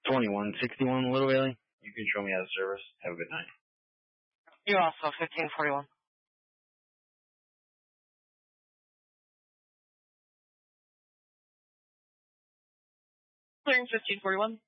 2161 Little Bailey. You can show me out of service. Have a good night. You also, 1541. Clearing 1541.